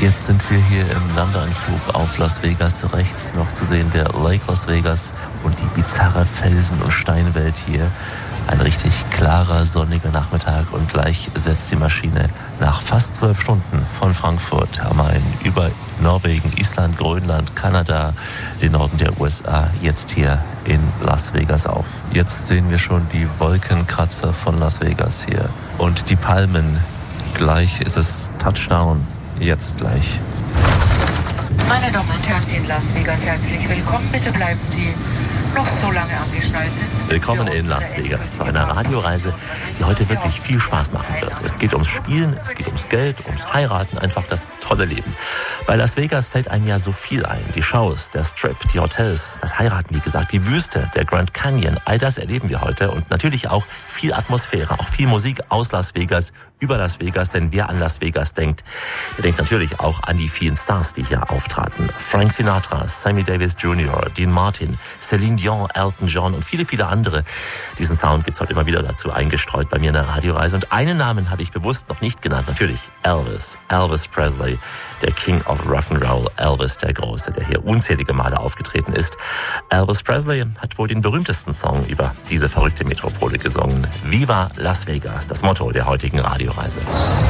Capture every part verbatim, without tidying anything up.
Jetzt sind wir hier im Landeanflug auf Las Vegas. Rechts noch zu sehen der Lake Las Vegas und die bizarre Felsen- und Steinwelt hier. Ein richtig klarer, sonniger Nachmittag und gleich setzt die Maschine nach fast zwölf Stunden von Frankfurt am Main über Norwegen, Island, Grönland, Kanada, den Norden der U S A, jetzt hier in Las Vegas auf. Jetzt sehen wir schon die Wolkenkratzer von Las Vegas hier und die Palmen. Gleich ist es Touchdown, jetzt gleich. Meine Damen und Herren, Sie in Las Vegas, herzlich willkommen. Bitte bleiben Sie noch so lange angeschnallt sitzen. Willkommen in Las Vegas zu einer Radioreise, die heute wirklich viel Spaß machen wird. Es geht ums Spielen, es geht ums Geld, ums Heiraten, einfach das tolle Leben. Bei Las Vegas fällt einem ja so viel ein. Die Shows, der Strip, die Hotels, das Heiraten, wie gesagt, die Wüste, der Grand Canyon, all das erleben wir heute. Und natürlich auch viel Atmosphäre, auch viel Musik aus Las Vegas, über Las Vegas. Denn wer an Las Vegas denkt, der denkt natürlich auch an die vielen Stars, die hier auftraten. Frank Sinatra, Sammy Davis Junior, Dean Martin, Celine Dion, Elton John und viele, viele andere. Diesen Sound gibt's heute immer wieder dazu eingestreut bei mir in der Radioreise. Und einen Namen habe ich bewusst noch nicht genannt. Natürlich Elvis. Elvis Presley, der King of Rock'n'Roll. Elvis der Große, der hier unzählige Male aufgetreten ist. Elvis Presley hat wohl den berühmtesten Song über diese verrückte Metropole gesungen. Viva Las Vegas, das Motto der heutigen Radioreise.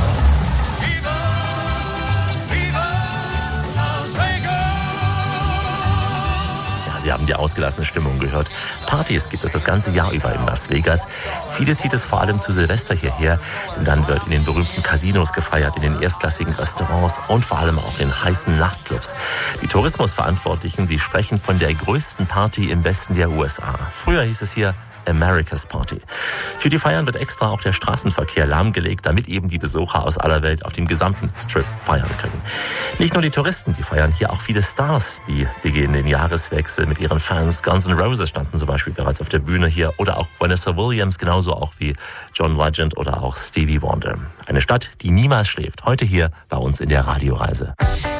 Sie haben die ausgelassene Stimmung gehört. Partys gibt es das ganze Jahr über in Las Vegas. Viele zieht es vor allem zu Silvester hierher, denn dann wird in den berühmten Casinos gefeiert, in den erstklassigen Restaurants und vor allem auch in heißen Nachtclubs. Die Tourismusverantwortlichen, sie sprechen von der größten Party im Westen der U S A. Früher hieß es hier America's Party. Für die Feiern wird extra auch der Straßenverkehr lahmgelegt, damit eben die Besucher aus aller Welt auf dem gesamten Strip feiern können. Nicht nur die Touristen, die feiern hier auch viele Stars, die begehen den Jahreswechsel mit ihren Fans. Guns N' Roses standen zum Beispiel bereits auf der Bühne hier oder auch Vanessa Williams, genauso auch wie John Legend oder auch Stevie Wonder. Eine Stadt, die niemals schläft. Heute hier bei uns in der Radioreise.